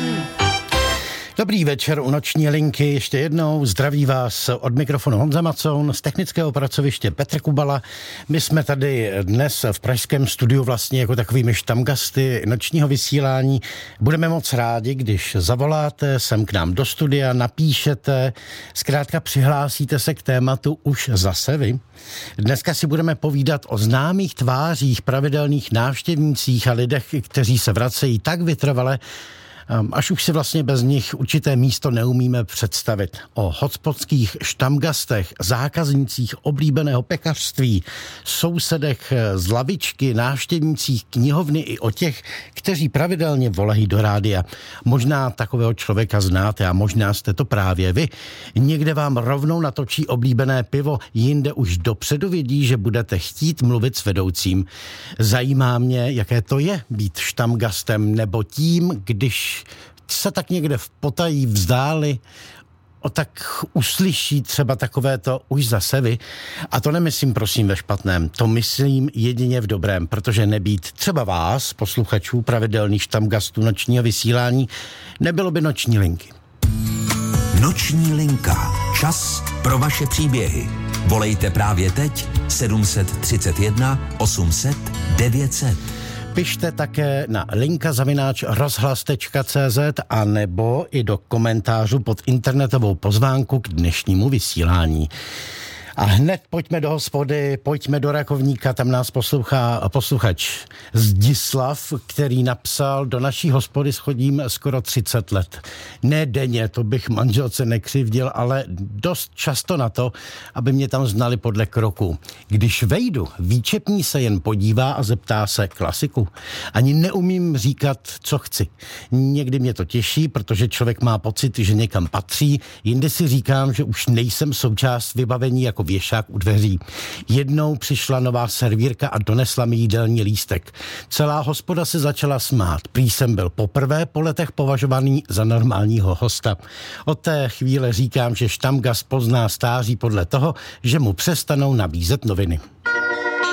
Dobrý večer u Noční linky. Ještě jednou zdraví vás od mikrofonu Honza Macoun, z technického pracoviště Petr Kubala. My jsme tady dnes v pražském studiu vlastně jako takovými štamgasty nočního vysílání. Budeme moc rádi, když zavoláte sem k nám do studia, napíšete, zkrátka přihlásíte se k tématu už zase vy. Dneska si budeme povídat o známých tvářích, pravidelných návštěvnících a lidech, kteří se vracejí tak vytrvale, až už si vlastně bez nich určité místo neumíme představit. O hotspotských štamgastech, zákaznících oblíbeného pekařství, sousedech z lavičky, návštěvnících knihovny i o těch, kteří pravidelně volají do rádia. Možná takového člověka znáte a možná jste to právě vy. Někde vám rovnou natočí oblíbené pivo, jinde už dopředu vědí, že budete chtít mluvit s vedoucím. Zajímá mě, jaké to je být štamgastem, nebo tím, když se tak někde v potají vzdáli, tak uslyší třeba takovéto už zase vy. A to nemyslím prosím ve špatném, to myslím jedině v dobrém, protože nebýt třeba vás, posluchačů pravidelných štamgastů nočního vysílání, nebylo by Noční linky. Noční linka. Čas pro vaše příběhy. Volejte právě teď 731 800 900. Pište také na linka@rozhlas.cz a nebo i do komentářů pod internetovou pozvánku k dnešnímu vysílání. A hned pojďme do hospody, pojďme do Rakovníka, tam nás poslouchá posluchač Zdislav, který napsal: do naší hospody schodím skoro 30 let. Ne denně, to bych manželce nekřivdil, ale dost často na to, aby mě tam znali podle kroku. Když vejdu, výčepní se jen podívá a zeptá se: klasiku? Ani neumím říkat, co chci. Někdy mě to těší, protože člověk má pocit, že někam patří, jindy si říkám, že už nejsem součást vybavení jako věšák u dveří. Jednou přišla nová servírka a donesla mi jídelní lístek. Celá hospoda se začala smát. Prý jsem byl poprvé po letech považovaný za normálního hosta. Od té chvíle říkám, že štamgast pozná stáří podle toho, že mu přestanou nabízet noviny.